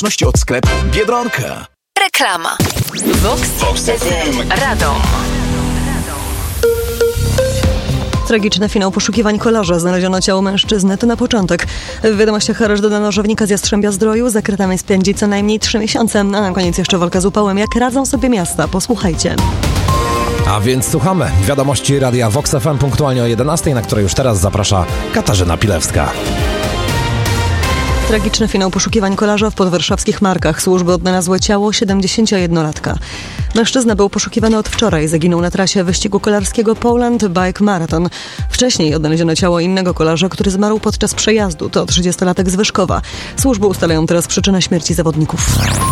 Od sklepu Biedronka. Reklama. Vox FM Radom. Tragiczny finał poszukiwań kolarza. Znaleziono ciało mężczyzny. To na początek. W wiadomościach areszt dodano żownika z Jastrzębia-Zdroju. Za kratami spędzi co najmniej 3 miesiące. A na koniec jeszcze walka z upałem. Jak radzą sobie miasta? Posłuchajcie. A więc słuchamy wiadomości Radia Vox FM punktualnie o 11, na które już teraz zaprasza Katarzyna Pilewska. Tragiczny finał poszukiwań kolarza w podwarszawskich Markach. Służby odnalazły ciało 71-latka. Mężczyzna był poszukiwany od wczoraj. Zaginął na trasie wyścigu kolarskiego Poland Bike Marathon. Wcześniej odnaleziono ciało innego kolarza, który zmarł podczas przejazdu. To 30-latek z Wyszkowa. Służby ustalają teraz przyczynę śmierci zawodników.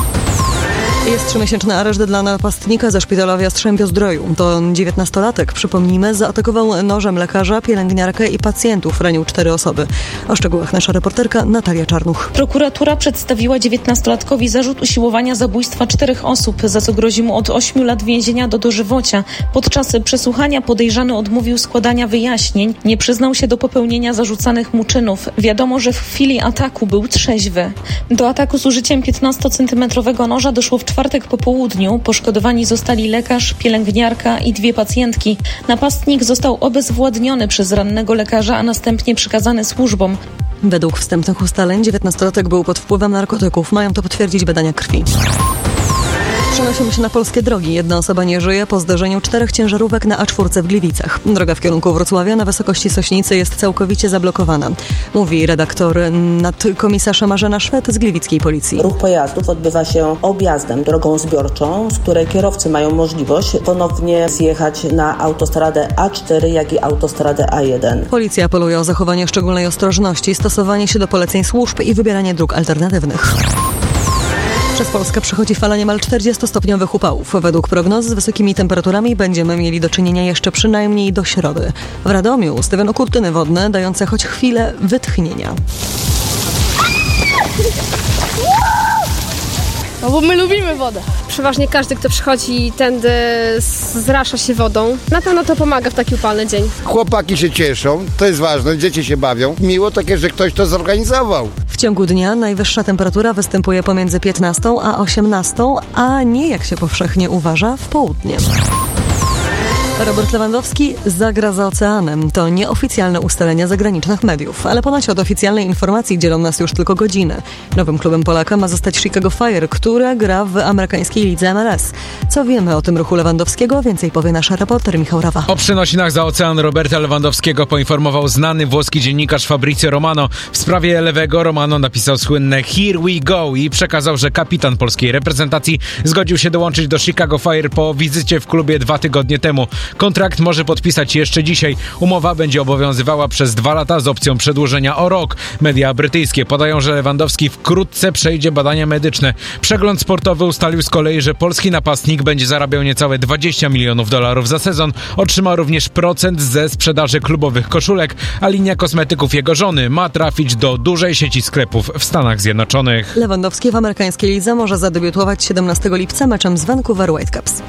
Jest 3-miesięczny areszt dla napastnika ze szpitala w Jastrzębiu-Zdroju. To 19-latek, przypomnijmy, zaatakował nożem lekarza, pielęgniarkę i pacjentów. Ranił 4 osoby. O szczegółach nasza reporterka Natalia Czarnuch. Prokuratura przedstawiła 19-latkowi zarzut usiłowania zabójstwa 4 osób, za co grozi mu od 8 lat więzienia do dożywocia. Podczas przesłuchania podejrzany odmówił składania wyjaśnień. Nie przyznał się do popełnienia zarzucanych mu czynów. Wiadomo, że w chwili ataku był trzeźwy. Do ataku z użyciem 15-centymetrowego noża doszło w czwartek po południu. Poszkodowani zostali lekarz, pielęgniarka i 2 pacjentki. Napastnik został obezwładniony przez rannego lekarza, a następnie przekazany służbom. Według wstępnych ustaleń 19-latek był pod wpływem narkotyków. Mają to potwierdzić badania krwi. Przenosimy się na polskie drogi. 1 osoba nie żyje po zdarzeniu 4 ciężarówek na A4 w Gliwicach. Droga w kierunku Wrocławia na wysokości Sośnicy jest całkowicie zablokowana. Mówi redaktor nadkomisarz Marzena Szwed z gliwickiej policji. Ruch pojazdów odbywa się objazdem, drogą zbiorczą, z której kierowcy mają możliwość ponownie zjechać na autostradę A4, jak i autostradę A1. Policja apeluje o zachowanie szczególnej ostrożności, stosowanie się do poleceń służb i wybieranie dróg alternatywnych. Przez Polskę przechodzi fala niemal 40-stopniowych upałów. Według prognoz z wysokimi temperaturami będziemy mieli do czynienia jeszcze przynajmniej do środy. W Radomiu ustawiono kurtyny wodne, dające choć chwilę wytchnienia. No bo my lubimy wodę. Przeważnie każdy, kto przychodzi tędy, zrasza się wodą. Na pewno to pomaga w taki upalny dzień. Chłopaki się cieszą, to jest ważne, dzieci się bawią. Miło takie, że ktoś to zorganizował. W ciągu dnia najwyższa temperatura występuje pomiędzy 15 a 18, a nie, jak się powszechnie uważa, w południe. Robert Lewandowski zagra za oceanem. To nieoficjalne ustalenia zagranicznych mediów, ale ponoć od oficjalnej informacji dzielą nas już tylko godziny. Nowym klubem Polaka ma zostać Chicago Fire, które gra w amerykańskiej lidze MLS. Co wiemy o tym ruchu Lewandowskiego? Więcej powie nasz reporter Michał Rawa. O przenosinach za ocean Roberta Lewandowskiego poinformował znany włoski dziennikarz Fabrizio Romano. W sprawie lewego Romano napisał słynne "Here we go" i przekazał, że kapitan polskiej reprezentacji zgodził się dołączyć do Chicago Fire po wizycie w klubie 2 tygodnie temu. Kontrakt może podpisać jeszcze dzisiaj. Umowa będzie obowiązywała przez 2 lata z opcją przedłużenia o rok. Media brytyjskie podają, że Lewandowski wkrótce przejdzie badania medyczne. Przegląd sportowy ustalił z kolei, że polski napastnik będzie zarabiał niecałe $20 milionów za sezon. Otrzyma również procent ze sprzedaży klubowych koszulek, a linia kosmetyków jego żony ma trafić do dużej sieci sklepów w Stanach Zjednoczonych. Lewandowski w amerykańskiej lidze może zadebiutować 17 lipca meczem z Vancouver Whitecaps.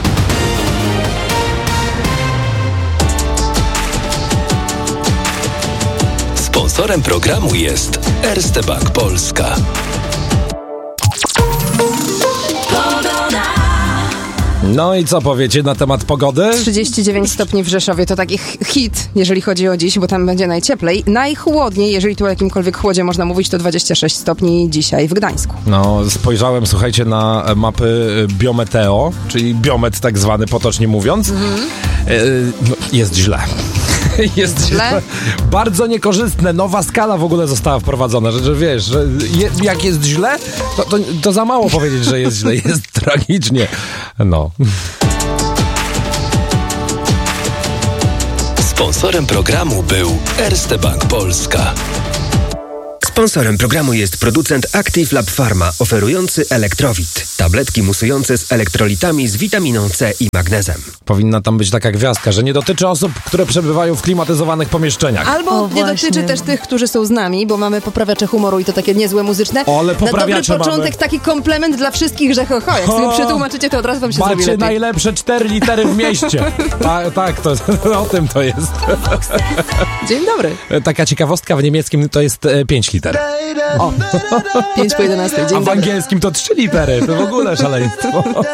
Sponsorem programu jest Erste Bank Polska. No i co powiecie na temat pogody? 39 stopni w Rzeszowie to taki hit, jeżeli chodzi o dziś, bo tam będzie najcieplej. Najchłodniej, jeżeli tu o jakimkolwiek chłodzie można mówić, to 26 stopni dzisiaj w Gdańsku. No, spojrzałem, słuchajcie, na mapy Biometeo, czyli biomet tak zwany, potocznie mówiąc. Jest źle. Jest źle. Bardzo niekorzystne. Nowa skala w ogóle została wprowadzona, że wiesz, że jak jest źle, to za mało powiedzieć, że jest źle. Jest tragicznie. No. Sponsorem programu był Erste Bank Polska. Sponsorem programu jest producent Active Lab Pharma, oferujący Elektrowit. Tabletki musujące z elektrolitami z witaminą C i magnezem. Powinna tam być taka gwiazdka, że nie dotyczy osób, które przebywają w klimatyzowanych pomieszczeniach. Albo nie dotyczy też tych, którzy są z nami, bo mamy poprawiacze humoru i to takie niezłe muzyczne. Ale poprawiacze na dobry początek mamy. Taki komplement dla wszystkich, że jak sobie przetłumaczycie, to od razu wam się zrobi lepiej. Macie najlepsze 4 litery w mieście. Tak, to o tym to jest. Dzień dobry. Taka ciekawostka, w niemieckim to jest 5 liter. liter. O, 5 po 11. Dzień A w dobry. angielskim to 3 litery. To w ogóle szaleństwo.